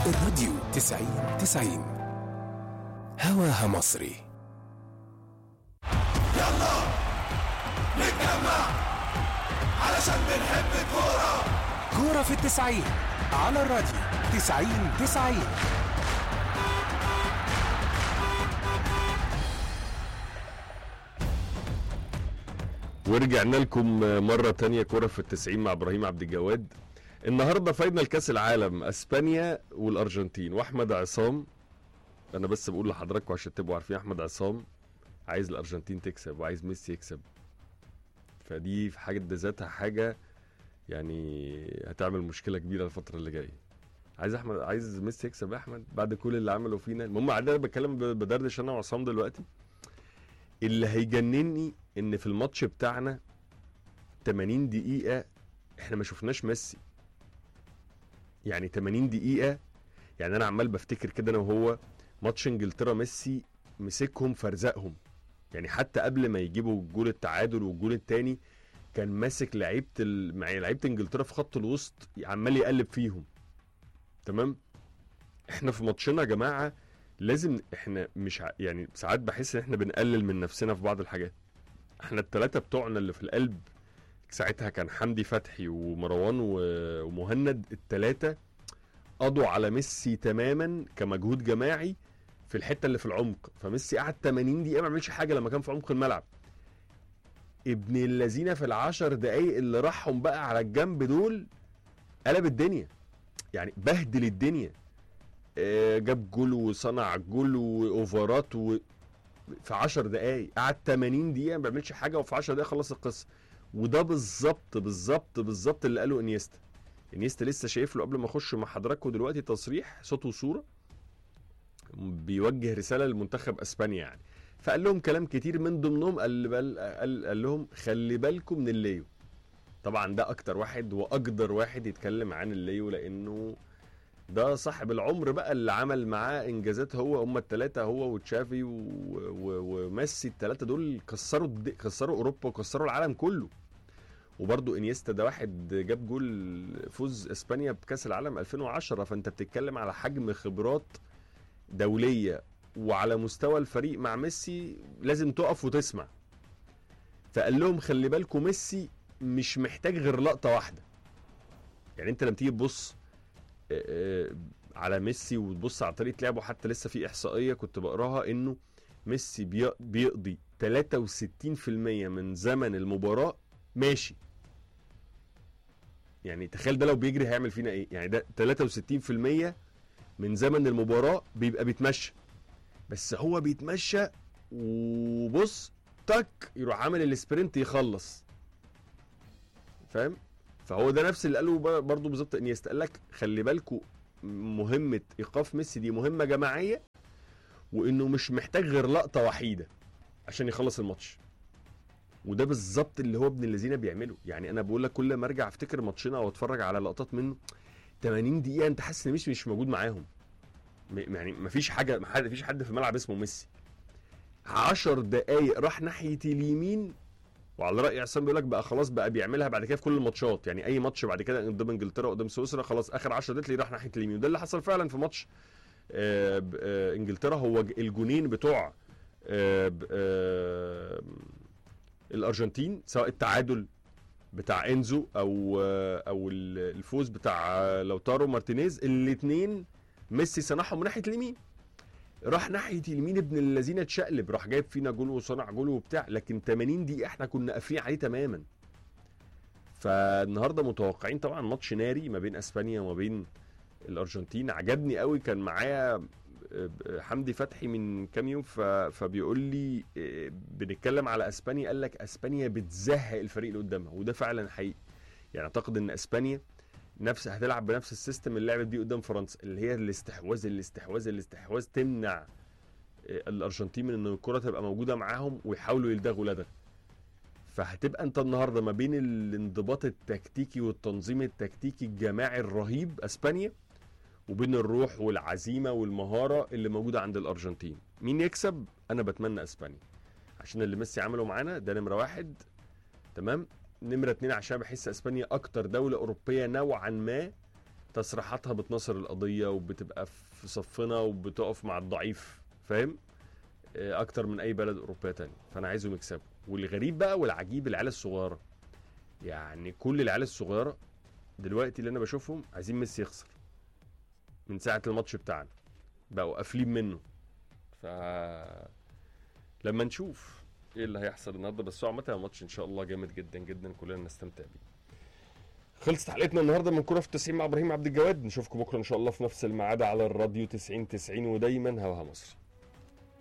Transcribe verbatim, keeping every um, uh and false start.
الراديو تسعين تسعين هواها مصري. يلا نتجمع علشان بنحب الكورة. كورة في التسعين على الراديو تسعين تسعين. ورجعنا لكم مرة تانية كورة في التسعين مع إبراهيم عبد الجواد. النهاردة فاينل كاس العالم اسبانيا والارجنتين، واحمد عصام، انا بس بقول لحضراتكم عشان تبقوا عارفين، احمد عصام عايز الارجنتين تكسب وعايز ميسي يكسب، فدي في حاجة ذاتها حاجة يعني هتعمل مشكلة كبيرة الفترة اللي جاية. عايز احمد عايز ميسي يكسب يا احمد بعد كل اللي عمله فينا. المهم عندنا بتكلم بدردش انا وعصام دلوقتي. اللي هيجنني ان في الماتش بتاعنا تمانين دقيقة احنا ما شفناش ميسي. يعني تمانين دقيقة، يعني انا عمال بفتكر كده انا وهو ماتش انجلترا ميسي مسكهم فرزقهم، يعني حتى قبل ما يجيبوا الجول التعادل والجول التاني كان ماسك لعيبه ال... مع لعيبه انجلترا في خط الوسط عمال يقلب فيهم. تمام. احنا في ماتشنا يا جماعه لازم احنا مش ع... يعني ساعات بحس ان احنا بنقلل من نفسنا في بعض الحاجات. احنا الثلاثه بتوعنا اللي في القلب ساعتها كان حمدي فتحي ومروان و... ومهند، الثلاثه قضوا على ميسي تماما كمجهود جماعي في الحته اللي في العمق. فميسي قعد تمانين دقيقه ما عملش حاجه لما كان في عمق الملعب. ابن الذين في العشر دقايق اللي راحهم بقى على الجنب دول قلب الدنيا، يعني بهدل الدنيا. آه جاب جول وصنع جول واوفرات و... في عشر دقايق. قعد تمانين دقيقه ما بيعملش حاجه وفي عشر دقايق خلص القصه. وده بالظبط بالظبط بالظبط اللي قاله انيستا. انيستا لسه شايف له قبل ما اخش مع حضراتكم دلوقتي تصريح صوت وصوره بيوجه رساله لمنتخب اسبانيا، يعني فقال لهم كلام كتير من ضمنهم قال, قال, قال, قال لهم خلي بالكم من الليو. طبعا ده اكتر واحد واقدر واحد يتكلم عن الليو، لانه ده صاحب العمر بقى اللي عمل معاه انجازات. هو هم الثلاثه، هو وتشافي وميسي، الثلاثه دول كسروا كسروا اوروبا وكسروا العالم كله. وبرضه انيستا ده واحد جاب جول فوز اسبانيا بكاس العالم ألفين وعشرة. فانت بتتكلم على حجم خبرات دوليه، وعلى مستوى الفريق مع ميسي لازم تقف وتسمع. فقال لهم خلي بالكم ميسي مش محتاج غير لقطه واحده. يعني انت لما تيجي تبص على ميسي وتبص على طريقه لعبه، حتى لسه في احصائيه كنت بقراها انه ميسي بيقضي تلاتة وستين في المية من زمن المباراه ماشي. يعني تخيل ده لو بيجري هيعمل فينا ايه. يعني ده تلاتة وستين في المية من زمن المباراه بيبقى بيتمشى، بس هو بيتمشى وبص تك يروح عامل الاسبرنت يخلص. فاهم؟ فهو ده نفس اللي قاله برضو بالظبط انيستا. قال لك خلي بالكم مهمه ايقاف ميسي دي مهمه جماعيه، وانه مش محتاج غير لقطه وحيده عشان يخلص الماتش. وده بالظبط اللي هو ابن الذين بيعمله. يعني انا بقول لك كل ما ارجع افتكر ماتشنا او اتفرج على لقطات منه تمانين دقيقه انت حاسس ان ميسي مش موجود معاهم. يعني مفيش حاجه مفيش حد في الملعب اسمه ميسي. عشر دقايق راح ناحيه اليمين، وعلى راي عصام بيقول لك بقى خلاص بقى بيعملها بعد كده في كل الماتشات. يعني اي ماتش بعد كده قدام انجلترا قدام سويسرا خلاص اخر عشر دقايق راح ناحيه اليمين. وده اللي حصل فعلا في ماتش آه آه انجلترا. هو الجونين بتوع آه آه الارجنتين، سواء التعادل بتاع انزو او آه او الفوز بتاع لوتارو مارتينيز، الاثنين ميسي صنعهم من ناحيه اليمين. راح ناحيه اليمين ابن الذين اتشقلب، راح جايب فينا جول وصنع جول وبتاع. لكن تمانين دقيقه احنا كنا قافلين عليه تماما. فالنهارده متوقعين طبعا ماتش ناري ما بين اسبانيا وما بين الارجنتين. عجبني قوي كان معايا حمدي فتحي من كام يوم فبيقول لي بنتكلم على اسبانيا، قال لك اسبانيا بتزهق الفريق اللي قدامها، وده فعلا حقيقي. يعني اعتقد ان اسبانيا نفس هتلعب بنفس السيستم اللي لعبت بيه قدام فرنسا، اللي هي الاستحواذ الاستحواذ الاستحواذ تمنع الارجنتين من ان الكره تبقى موجوده معاهم ويحاولوا يلدغوا لدغ. فهتبقى انت النهارده ما بين الانضباط التكتيكي والتنظيم التكتيكي الجماعي الرهيب اسبانيا، وبين الروح والعزيمه والمهاره اللي موجوده عند الارجنتين. مين يكسب؟ انا بتمنى اسبانيا عشان اللي ميسي عمله معانا ده نمره واحد. تمام. نمره اتنين عشان بحس اسبانيا اكتر دوله اوروبيه نوعا ما تصريحاتها بتناصر القضيه وبتبقى في صفنا وبتقف مع الضعيف، فاهم؟ اكتر من اي بلد اوروبيه تانية. فانا عايزهم يكسبوا. والغريب بقى والعجيب العيال الصغيره، يعني كل العيال الصغيره دلوقتي اللي انا بشوفهم عايزين ميسي يخسر من ساعه الماتش بتاعنا، بقوا قافلين منه. ف لما نشوف ايه اللي هيحصل النهارده. بس هو عامه الماتش ان شاء الله جامد جدا جدا، كلنا نستمتع بيه. خلصت حلقتنا النهارده من كوره في التسعين مع ابراهيم عبد الجواد. نشوفكم بكره ان شاء الله في نفس الميعاد على الراديو تسعين تسعين، ودايما هواها مصر.